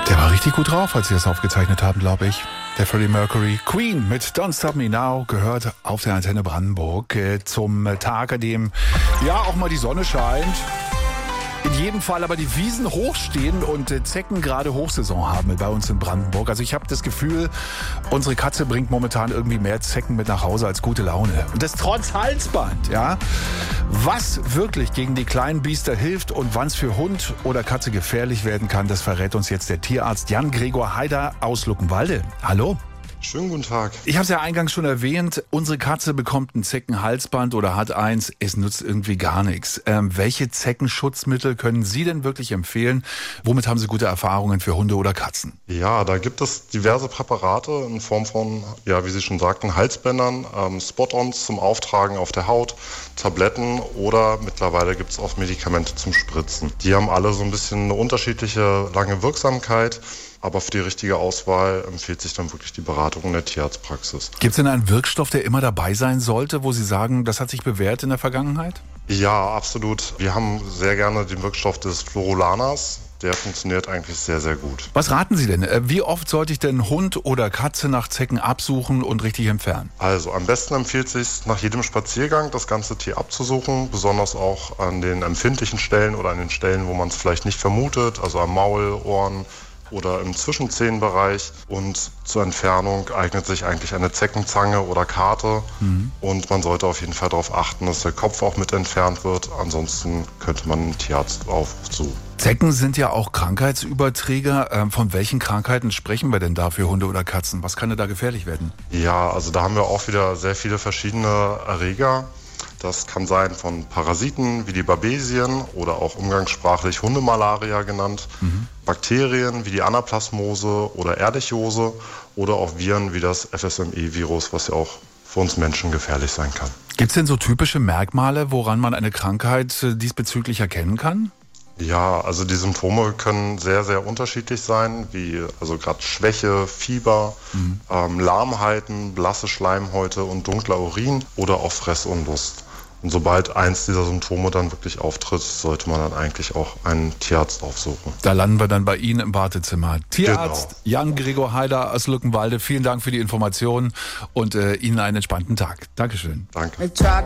Der war richtig gut drauf, als sie das aufgezeichnet haben, glaube ich. Der Freddie Mercury. Queen mit Don't Stop Me Now gehört auf der Antenne Brandenburg zum Tag, an dem ja auch mal die Sonne scheint. In jedem Fall aber die Wiesen hochstehen und Zecken gerade Hochsaison haben bei uns in Brandenburg. Also ich habe das Gefühl, unsere Katze bringt momentan irgendwie mehr Zecken mit nach Hause als gute Laune. Und das trotz Halsband, ja. Was wirklich gegen die kleinen Biester hilft und wann es für Hund oder Katze gefährlich werden kann, das verrät uns jetzt der Tierarzt Jan-Gregor Haider aus Luckenwalde. Hallo. Schönen guten Tag. Ich habe es ja eingangs schon erwähnt, unsere Katze bekommt ein Zeckenhalsband oder hat eins, es nutzt irgendwie gar nichts. Welche Zeckenschutzmittel können Sie denn wirklich empfehlen? Womit haben Sie gute Erfahrungen für Hunde oder Katzen? Ja, da gibt es diverse Präparate in Form von, ja, wie Sie schon sagten, Halsbändern, Spot-ons zum Auftragen auf der Haut, Tabletten oder mittlerweile gibt es auch Medikamente zum Spritzen. Die haben alle so ein bisschen eine unterschiedliche lange Wirksamkeit. Aber für die richtige Auswahl empfiehlt sich dann wirklich die Beratung in der Tierarztpraxis. Gibt es denn einen Wirkstoff, der immer dabei sein sollte, wo Sie sagen, das hat sich bewährt in der Vergangenheit? Ja, absolut. Wir haben sehr gerne den Wirkstoff des Florolanas. Der funktioniert eigentlich sehr, sehr gut. Was raten Sie denn? Wie oft sollte ich denn Hund oder Katze nach Zecken absuchen und richtig entfernen? Also am besten empfiehlt sich nach jedem Spaziergang das ganze Tier abzusuchen, besonders auch an den empfindlichen Stellen oder an den Stellen, wo man es vielleicht nicht vermutet, also am Maul, Ohren oder im Zwischenzehenbereich. Und zur Entfernung eignet sich eigentlich eine Zeckenzange oder Karte. Und man sollte auf jeden Fall darauf achten, dass der Kopf auch mit entfernt wird. Ansonsten könnte man einen Tierarzt aufsuchen. Zecken sind ja auch Krankheitsüberträger. Von welchen Krankheiten sprechen wir denn da für Hunde oder Katzen? Was kann denn da gefährlich werden? Ja, also da haben wir auch wieder sehr viele verschiedene Erreger. Das kann sein von Parasiten wie die Babesien oder auch umgangssprachlich Hundemalaria genannt, Bakterien wie die Anaplasmose oder Ehrlichiose oder auch Viren wie das FSME-Virus, was ja auch für uns Menschen gefährlich sein kann. Gibt es denn so typische Merkmale, woran man eine Krankheit diesbezüglich erkennen kann? Ja, also die Symptome können sehr, sehr unterschiedlich sein, wie also gerade Schwäche, Fieber, Lahmheiten, blasse Schleimhäute und dunkler Urin oder auch Fressunlust. Und sobald eins dieser Symptome dann wirklich auftritt, sollte man dann eigentlich auch einen Tierarzt aufsuchen. Da landen wir dann bei Ihnen im Wartezimmer. Tierarzt Genau. Jan-Gregor Haider aus Luckenwalde, vielen Dank für die Informationen und Ihnen einen entspannten Tag. Dankeschön. Danke.